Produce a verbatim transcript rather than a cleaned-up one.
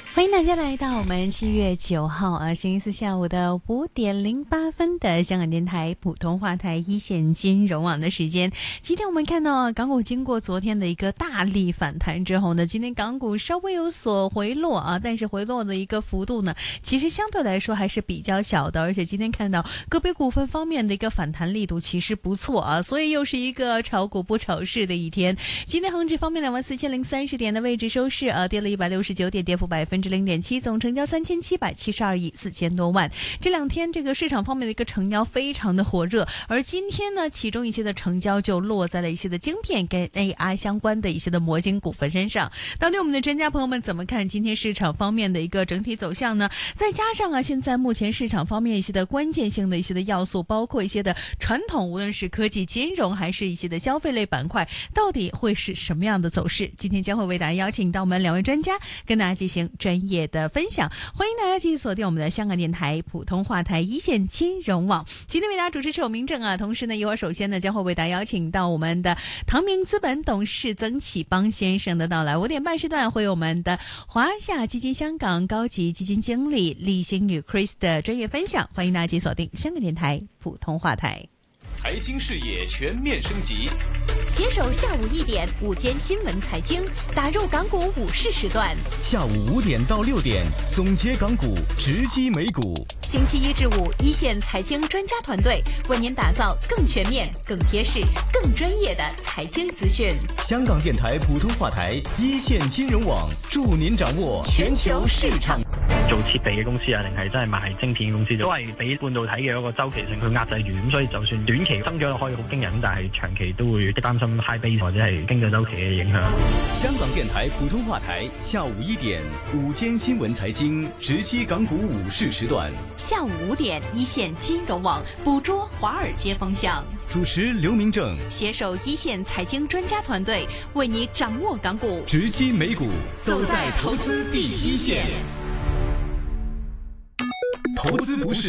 欢迎大家来到我们七月九号啊星期四下午的五点零八分的香港电台普通话台一线金融网的时间。今天我们看到港股经过昨天的一个大力反弹之后呢，今天港股稍微有所回落啊，但是回落的一个幅度呢，其实相对来说还是比较小的，而且今天看到个别股份方面的一个反弹力度其实不错啊，所以又是一个炒股不炒市的一天。今天恒指方面两万四千零三十点的位置收市啊，跌了一百六十九点，跌幅百分之零点七，总成交三千七百七十二亿四千多万。这两天这个市场方面的一个成交非常的火热，而今天呢，其中一些的成交就落在了一些的晶片跟 A I 相关的一些的模型股份身上。到底我们的专家朋友们怎么看今天市场方面的一个整体走向呢？再加上啊，现在目前市场方面一些的关键性的一些的要素，包括一些的传统，无论是科技、金融还是一些的消费类板块，到底会是什么样的走势？今天将会为大家邀请到我们两位专家，跟大家进行专业的分享。欢迎大家继续锁定我们的香港电台普通话台一线金融网。今天为大家主持是我明正啊，同时呢，一会儿首先呢，将会为大家邀请到我们的唐明资本董事曾启邦先生的到来。五点半时段会有我们的华夏基金香港高级基金经理厉星宇 Chris 的专业分享。欢迎大家继续锁定香港电台普通话台。 财经视野全面升级， 携手下午一点午间新闻财经，打入港股午市时段。 下午五点到六点，总结港股，直击美股。 星期一至五，一线财经专家团队为您打造更全面、更贴实、更專業的財經資訊。 香港電台普通話台一線金融網，助您掌握全球市場。 做設備嘅公司啊，定係真係賣晶片嘅公司，都係俾半導體嘅一個周期性去壓制住，咁所以就算短期增長可以好驚人，但係長期都會擔心 high base 或者係經濟周期嘅影響。 香港電台普通話台下午一點，午間新聞財經，直擊港股午市時段。 下午五點，一線金融網捕捉華爾街風向。 主持劉明正， 攜手一線財經專家團隊，為你掌握港股， 直擊美股，走在投資第一線。投資不是